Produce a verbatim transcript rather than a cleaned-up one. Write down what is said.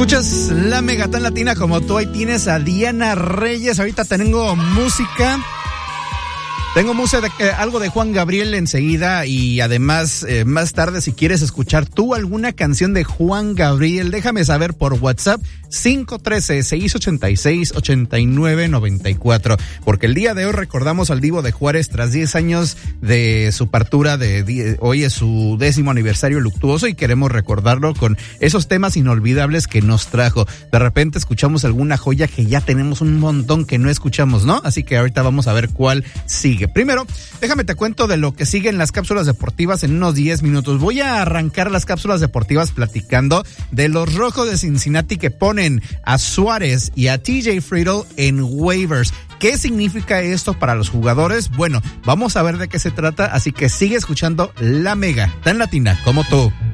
Escuchas la Mega tan latina como tú. Ahí tienes a Diana Reyes. Ahorita tengo música. Tengo música de, eh, algo de Juan Gabriel enseguida y además eh, más tarde si quieres escuchar tú alguna canción de Juan Gabriel, déjame saber por WhatsApp cinco uno tres, seis ocho seis, ocho nueve nueve cuatro, porque el día de hoy recordamos al Divo de Juárez tras diez años de su partura, de, de hoy es su décimo aniversario luctuoso y queremos recordarlo con esos temas inolvidables que nos trajo. De repente escuchamos alguna joya que ya tenemos un montón que no escuchamos, ¿no? Así que ahorita vamos a ver cuál sigue. Primero, déjame te cuento de lo que sigue en las cápsulas deportivas en unos diez minutos. Voy a arrancar las cápsulas deportivas platicando de los Rojos de Cincinnati que ponen a Suárez y a T J Friedl en waivers. ¿Qué significa esto para los jugadores? Bueno, vamos a ver de qué se trata, así que sigue escuchando La Mega, tan latina como tú.